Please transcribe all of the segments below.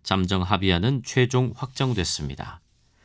잠정 합의안은 최종 확정됐습니다.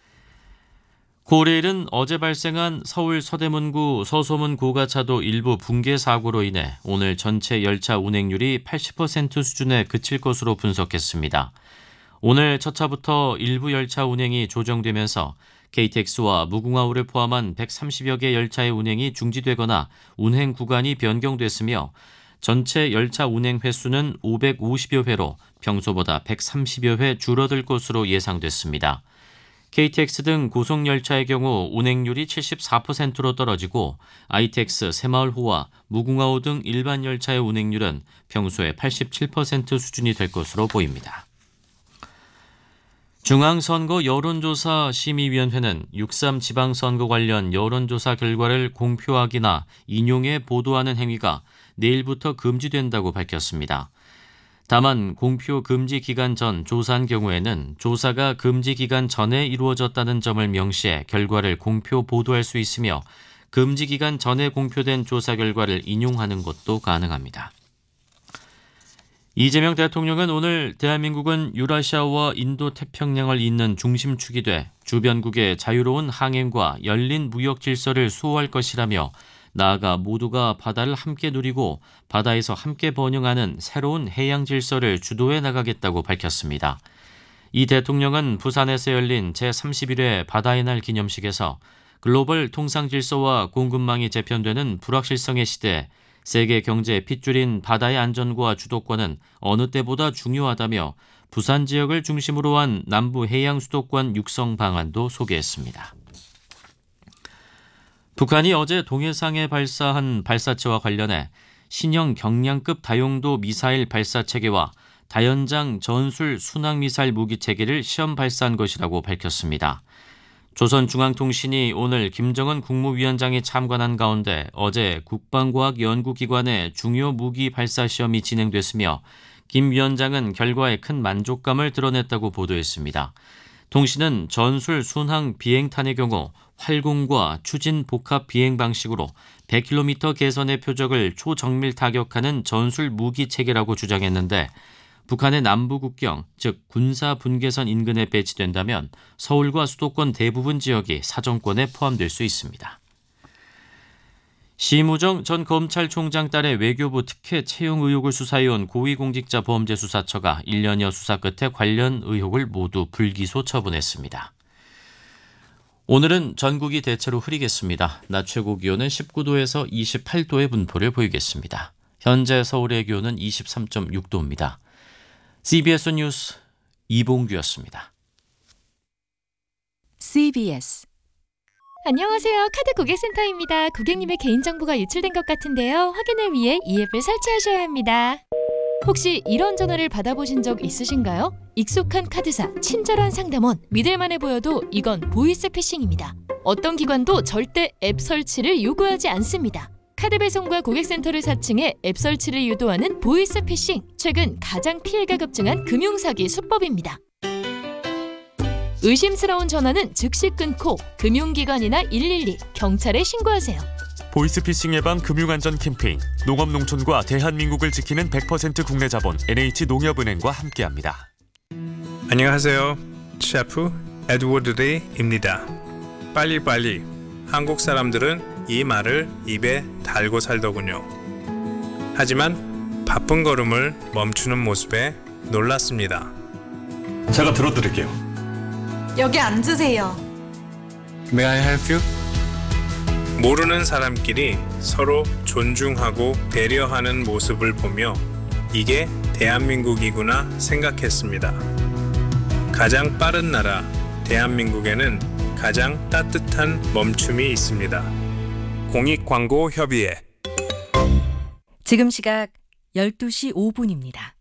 고레일은 어제 발생한 서울 서대문구 서소문 고가차도 일부 붕괴 사고로 인해 오늘 전체 열차 운행률이 80% 수준에 그칠 것으로 분석했습니다. 오늘 첫 차부터 일부 열차 운행이 조정되면서 KTX와 무궁화호를 포함한 130여 개 열차의 운행이 중지되거나 운행 구간이 변경됐으며 전체 열차 운행 횟수는 550여 회로 평소보다 130여 회 줄어들 것으로 예상됐습니다. KTX 등 고속열차의 경우 운행률이 74%로 떨어지고 ITX 새마을호와 무궁화호 등 일반 열차의 운행률은 평소의 87% 수준이 될 것으로 보입니다. 중앙선거 여론조사 심의위원회는 6.3 지방선거 관련 여론조사 결과를 공표하기나 인용해 보도하는 행위가 내일부터 금지된다고 밝혔습니다. 다만 공표 금지 기간 전 조사한 경우에는 조사가 금지 기간 전에 이루어졌다는 점을 명시해 결과를 공표 보도할 수 있으며 금지 기간 전에 공표된 조사 결과를 인용하는 것도 가능합니다. 이재명 대통령은 오늘 대한민국은 유라시아와 인도 태평양을 잇는 중심축이 돼 주변국의 자유로운 항행과 열린 무역 질서를 수호할 것이라며 나아가 모두가 바다를 함께 누리고 바다에서 함께 번영하는 새로운 해양 질서를 주도해 나가겠다고 밝혔습니다. 이 대통령은 부산에서 열린 제31회 바다의 날 기념식에서 글로벌 통상 질서와 공급망이 재편되는 불확실성의 시대에 세계 경제의 핏줄인 바다의 안전과 주도권은 어느 때보다 중요하다며 부산 지역을 중심으로 한 남부 해양 수도권 육성 방안도 소개했습니다. 북한이 어제 동해상에 발사한 발사체와 관련해 신형 경량급 다용도 미사일 발사체계와 다연장 전술 순항미사일 무기체계를 시험 발사한 것이라고 밝혔습니다. 조선중앙통신이 오늘 김정은 국무위원장이 참관한 가운데 어제 국방과학연구기관의 중요 무기 발사 시험이 진행됐으며 김 위원장은 결과에 큰 만족감을 드러냈다고 보도했습니다. 통신은 전술 순항 비행탄의 경우 활공과 추진 복합 비행 방식으로 100km 개선의 표적을 초정밀 타격하는 전술 무기 체계라고 주장했는데 북한의 남부 국경, 즉 군사 분계선 인근에 배치된다면 서울과 수도권 대부분 지역이 사정권에 포함될 수 있습니다. 심우정 전 검찰총장 딸의 외교부 특혜 채용 의혹을 수사해온 고위공직자범죄수사처가 1년여 수사 끝에 관련 의혹을 모두 불기소 처분했습니다. 오늘은 전국이 대체로 흐리겠습니다. 낮 최고 기온은 19도에서 28도의 분포를 보이겠습니다. 현재 서울의 기온은 23.6도입니다. CBS 뉴스 이봉규였습니다. CBS 안녕하세요. 카드 고객센터입니다. 고객님의 개인정보가 유출된 것 같은데요. 확인을 위해 이 앱을 설치하셔야 합니다. 혹시 이런 전화를 받아보신 적 있으신가요? 익숙한 카드사, 친절한 상담원, 믿을만해 보여도 이건 보이스피싱입니다. 어떤 기관도 절대 앱 설치를 요구하지 않습니다. 카드 배송과 고객센터를 사칭해 앱 설치를 유도하는 보이스피싱. 최근 가장 피해가 급증한 금융사기 수법입니다. 의심스러운 전화는 즉시 끊고 금융기관이나 112, 경찰에 신고하세요. 보이스피싱 예방 금융안전 캠페인 농업농촌과 대한민국을 지키는 100% 국내 자본 NH농협은행과 함께합니다. 안녕하세요. 셰프 에드워드 레이입니다. 빨리빨리. 한국 사람들은 이 말을 입에 달고 살더군요. 하지만 바쁜 걸음을 멈추는 모습에 놀랐습니다. 제가 들어드릴게요. 여기 앉으세요. May I help you? 모르는 사람끼리 서로 존중하고 배려하는 모습을 보며 이게 대한민국이구나 생각했습니다. 가장 빠른 나라 대한민국에는 가장 따뜻한 멈춤이 있습니다. 공익광고협의회. 지금 시각 12시 5분입니다.